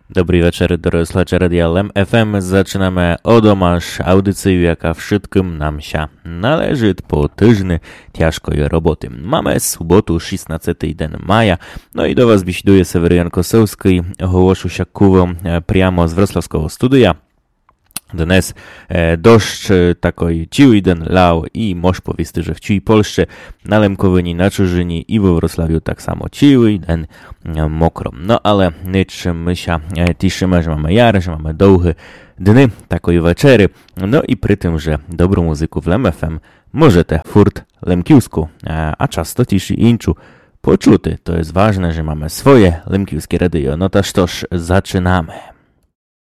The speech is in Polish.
Добрий вечір, дорогі слухачі Радіо Лем FM. Zaczynamy odomaż audycję, jaka wszystkim nam się należy po tyżniu ciężkiej roboty. Mamy sobotę 16 dzień maja, no i do was bisiduje Seweryjan Kosowski, ogłoszu się kuwą priamo z wrocławskiego studia. Dnes dość takoj ciły den lał i moż powiesty, że w ciui Polsce na Lemkowyni, na Czyżyni i we Wrocławiu tak samo ciły den mokro. No ale niczym my się tiszymy, że mamy jary, że mamy długie dny, takoj wieczery. No i przy tym, że dobrą muzyku w Lem FM możecie furt lemkiusku, a często tiszy inczu poczuty. To jest ważne, że mamy swoje lemkiuskie radio. No to toż zaczynamy.